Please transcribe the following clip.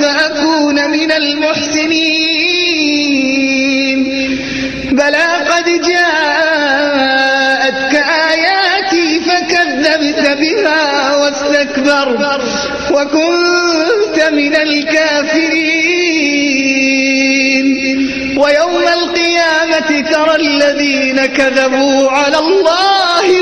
فأكون من المحسنين بلى قد جاءتك آياتي فكذبت بها واستكبرت وكنت من الكافرين ويوم القيامة ترى الذين كذبوا على الله